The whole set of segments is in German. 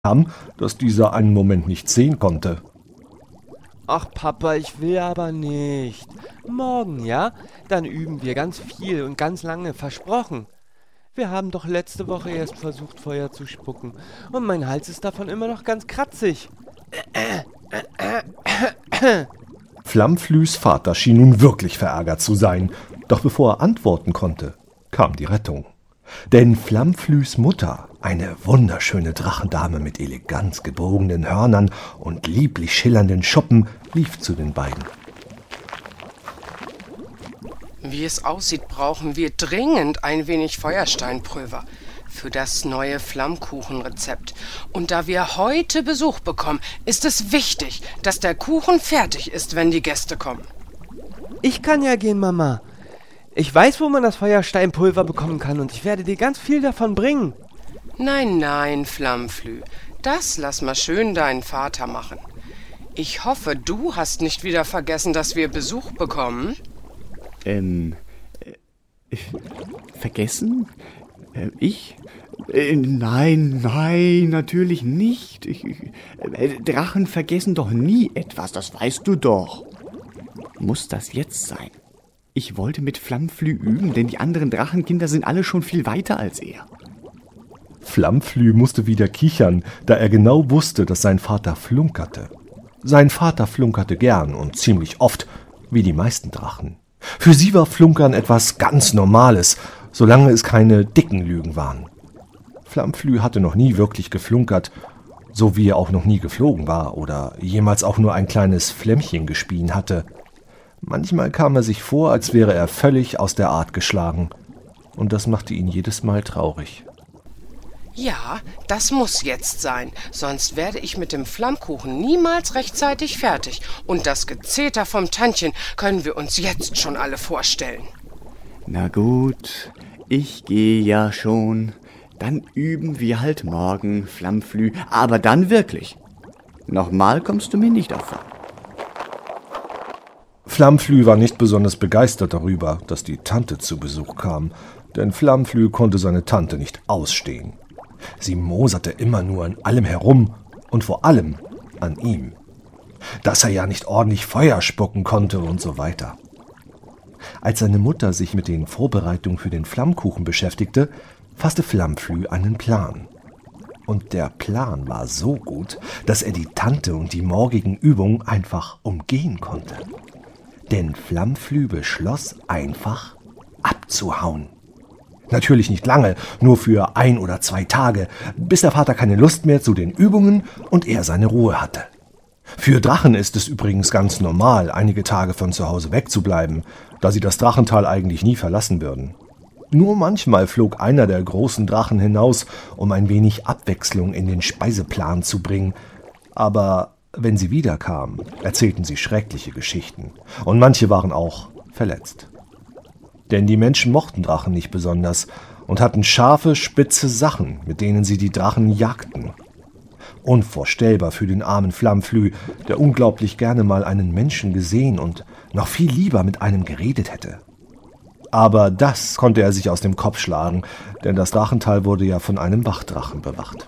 dass dieser einen Moment nicht sehen konnte. Ach Papa, ich will aber nicht. Morgen, ja? Dann üben wir ganz viel und ganz lange, versprochen. Wir haben doch letzte Woche erst versucht, Feuer zu spucken. Und mein Hals ist davon immer noch ganz kratzig. Flammflüs Vater schien nun wirklich verärgert zu sein. Doch bevor er antworten konnte, kam die Rettung. Denn Flammflüs Mutter, eine wunderschöne Drachendame mit elegant gebogenen Hörnern und lieblich schillernden Schuppen, lief zu den beiden. Wie es aussieht, brauchen wir dringend ein wenig Feuersteinpulver für das neue Flammkuchenrezept. Und da wir heute Besuch bekommen, ist es wichtig, dass der Kuchen fertig ist, wenn die Gäste kommen. Ich kann ja gehen, Mama. Ich weiß, wo man das Feuersteinpulver bekommen kann und ich werde dir ganz viel davon bringen. Nein, Flammflü, das lass mal schön deinen Vater machen. Ich hoffe, du hast nicht wieder vergessen, dass wir Besuch bekommen. Vergessen? Ich? Nein, natürlich nicht. Drachen vergessen doch nie etwas, das weißt du doch. Muss das jetzt sein? Ich wollte mit Flammflü üben, denn die anderen Drachenkinder sind alle schon viel weiter als er. Flammflü musste wieder kichern, da er genau wusste, dass sein Vater flunkerte. Sein Vater flunkerte gern und ziemlich oft, wie die meisten Drachen. Für sie war Flunkern etwas ganz Normales, solange es keine dicken Lügen waren. Flammflü hatte noch nie wirklich geflunkert, so wie er auch noch nie geflogen war oder jemals auch nur ein kleines Flämmchen gespien hatte. Manchmal kam er sich vor, als wäre er völlig aus der Art geschlagen, und das machte ihn jedes Mal traurig. Ja, das muss jetzt sein, sonst werde ich mit dem Flammkuchen niemals rechtzeitig fertig. Und das Gezeter vom Tantchen können wir uns jetzt schon alle vorstellen. Na gut, ich gehe ja schon. Dann üben wir halt morgen, Flammflü, aber dann wirklich. Nochmal kommst du mir nicht auf. Flammflü war nicht besonders begeistert darüber, dass die Tante zu Besuch kam, denn Flammflü konnte seine Tante nicht ausstehen. Sie moserte immer nur an allem herum und vor allem an ihm. Dass er ja nicht ordentlich Feuer spucken konnte und so weiter. Als seine Mutter sich mit den Vorbereitungen für den Flammkuchen beschäftigte, fasste Flammflü einen Plan. Und der Plan war so gut, dass er die Tante und die morgigen Übungen einfach umgehen konnte. Denn Flammflü beschloss einfach abzuhauen. Natürlich nicht lange, nur für 1 oder 2 Tage, bis der Vater keine Lust mehr zu den Übungen und er seine Ruhe hatte. Für Drachen ist es übrigens ganz normal, einige Tage von zu Hause wegzubleiben, da sie das Drachental eigentlich nie verlassen würden. Nur manchmal flog einer der großen Drachen hinaus, um ein wenig Abwechslung in den Speiseplan zu bringen. Aber wenn sie wiederkamen, erzählten sie schreckliche Geschichten, und manche waren auch verletzt. Denn die Menschen mochten Drachen nicht besonders und hatten scharfe, spitze Sachen, mit denen sie die Drachen jagten. Unvorstellbar für den armen Flammflü, der unglaublich gerne mal einen Menschen gesehen und noch viel lieber mit einem geredet hätte. Aber das konnte er sich aus dem Kopf schlagen, denn das Drachental wurde ja von einem Wachdrachen bewacht.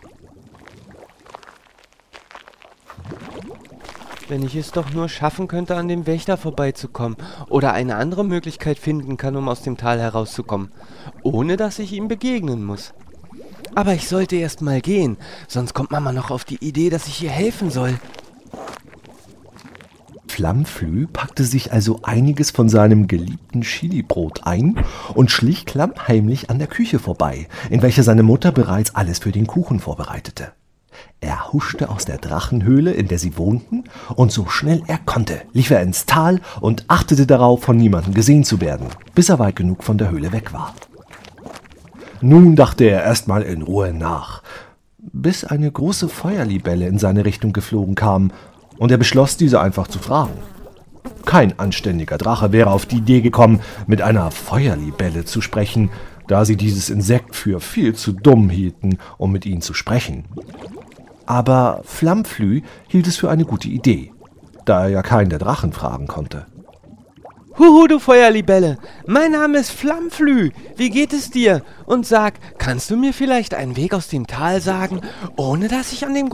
Wenn ich es doch nur schaffen könnte, an dem Wächter vorbeizukommen oder eine andere Möglichkeit finden kann, um aus dem Tal herauszukommen, ohne dass ich ihm begegnen muss. Aber ich sollte erst mal gehen, sonst kommt Mama noch auf die Idee, dass ich ihr helfen soll. Flammflü packte sich also einiges von seinem geliebten Chilibrot ein und schlich klammheimlich an der Küche vorbei, in welcher seine Mutter bereits alles für den Kuchen vorbereitete. Er huschte aus der Drachenhöhle, in der sie wohnten, und so schnell er konnte, lief er ins Tal und achtete darauf, von niemandem gesehen zu werden, bis er weit genug von der Höhle weg war. Nun dachte er erstmal in Ruhe nach, bis eine große Feuerlibelle in seine Richtung geflogen kam, und er beschloss, diese einfach zu fragen. Kein anständiger Drache wäre auf die Idee gekommen, mit einer Feuerlibelle zu sprechen, da sie dieses Insekt für viel zu dumm hielten, um mit ihnen zu sprechen. Aber Flammflü hielt es für eine gute Idee, da er ja keinen der Drachen fragen konnte. Huhu, du Feuerlibelle, mein Name ist Flammflü. Wie geht es dir? Und sag, kannst du mir vielleicht einen Weg aus dem Tal sagen, ohne dass ich an dem